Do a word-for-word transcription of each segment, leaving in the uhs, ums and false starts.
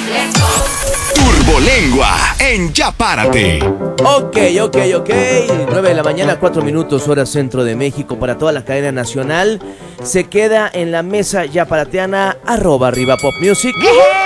Turbolengua en Ya Párate. Ok, ok, ok. nueve de la mañana, cuatro minutos, hora centro de México, para toda la cadena nacional. Se queda en la mesa yaparateana, arroba arriba pop music.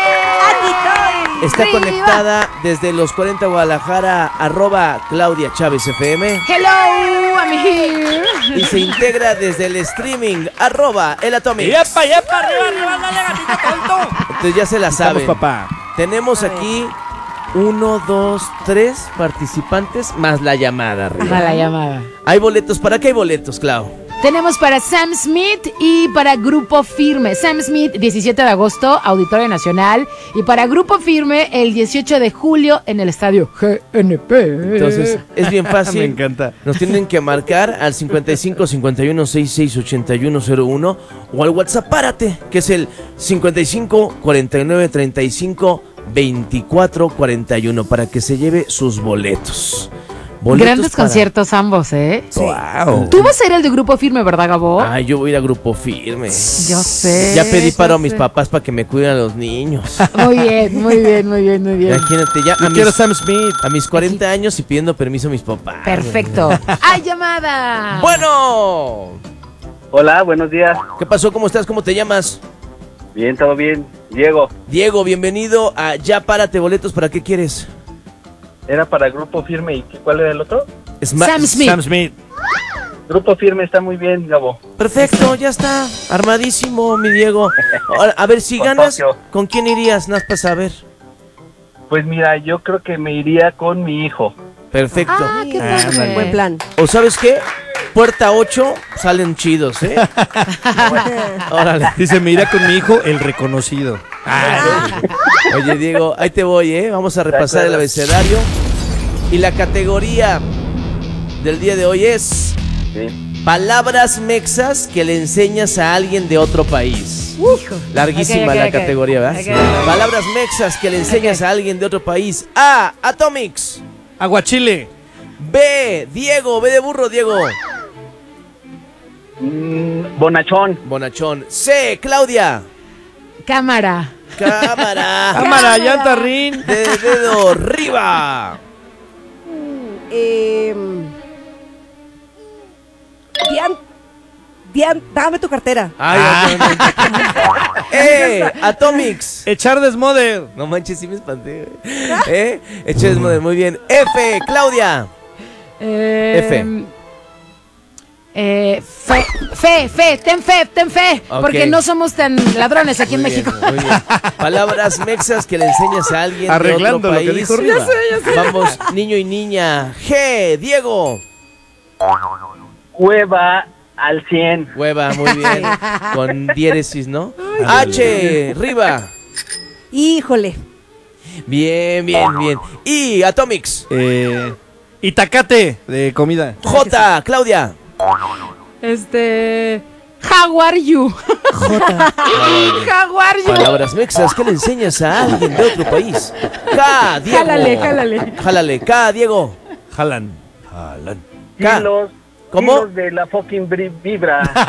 Está conectada desde los cuarenta Guadalajara, arroba Claudia Chávez F M. Hello, I'm here. Y se integra desde el streaming, arroba el Atomic. ¡Yepa, yepa! ¡Arriba, arriba! ¡Dale, gatito tonto! Entonces ya se la saben. Vamos, papá. Tenemos aquí uno, dos, tres participantes más la llamada arriba. Ajá, la llamada. Hay boletos. ¿Para qué hay boletos, Clau? Tenemos para Sam Smith y para Grupo Firme. Sam Smith, diecisiete de agosto, Auditorio Nacional. Y para Grupo Firme, el dieciocho de julio, en el estadio G N P. Entonces, es bien fácil. Me encanta. Nos tienen que marcar al cincuenta y cinco, cincuenta y uno, sesenta y seis, ochenta y uno cero uno o al WhatsApp Párate, que es el cincuenta y cinco, cuarenta y nueve, treinta y cinco, veinticuatro, cuarenta y uno, para que se lleve sus boletos. Boletos Grandes para... conciertos ambos, ¿eh? Sí. Wow. Tú vas a ir al de Grupo Firme, ¿verdad, Gabo? Ay, yo voy a ir a Grupo Firme. Yo sé. Ya pedí paro yo a mis sé. papás para que me cuiden a los niños. Muy bien, muy bien, muy bien, muy bien. Imagínate, ya a Yo quiero mis, Sam Smith. a mis cuarenta años y pidiendo permiso a mis papás. Perfecto. ¡Hay llamada! Bueno. Hola, buenos días. ¿Qué pasó? ¿Cómo estás? ¿Cómo te llamas? Bien, todo bien. Diego, Diego, bienvenido a Ya Párate. Boletos, ¿para qué quieres? era para Grupo Firme. ¿Y qué- cuál era el otro? Sma- Sam Smith. Sam Smith. Grupo Firme está muy bien, Gabo. Perfecto, ya está. Armadísimo, mi Diego. Ahora, a ver, si Con ganas, Tokio. ¿con quién irías? Nada para saber. Pues mira, yo creo que me iría con mi hijo. Perfecto. Ah, qué Ah, padre. ándale. Buen plan. ¿O sabes qué? Puerta ocho salen chidos, ¿eh? Órale. Dice, me irá con mi hijo, el reconocido. Oye, Diego, ahí te voy, ¿eh? Vamos a repasar el acuerdo. abecedario. Y la categoría del día de hoy es Sí. palabras mexas que le enseñas a alguien de otro país. Hijo. Larguísima Ok, ok, la ok. categoría, ¿verdad? Ok, Sí. ok. Palabras mexas que le enseñas Ok. a alguien de otro país. A. Atomics. Aguachile. B. Diego. B de burro, Diego. Mm, bonachón. Bonachón. C. Claudia. Cámara. Cámara. Cámara, llanta, rin. De dedo arriba. Eh, Dian, Dian, dame tu cartera. Ay, no, no, no. Eh. Atomics. Echar desmoder. No manches, sí me espanté. güey. ¿Eh? Eché desmadre, muy bien. F. Claudia. Eh, F. Eh, fe, fe, fe, ten fe, ten fe. Ok. Porque no somos tan ladrones aquí en Muy bien, México. muy bien. Palabras mexas que le enseñas a alguien Arreglando de lo otro que país. dijo Riva. Vamos, niño y niña. G. Diego. Cueva al cien. Hueva, muy bien. Con diéresis, ¿no? H. Riva. Híjole. Bien, bien, bien. Y Atomics. Eh, Itacate de comida. J. Claudia. Este. How are you? How are you? Palabras mexas que le enseñas a alguien de otro país. K. Diego. Jálale, jálale. Jálale. K. Diego. Jalan. Jalan. K. Kilos. ¿Cómo? Kilos de la fucking bri- vibra.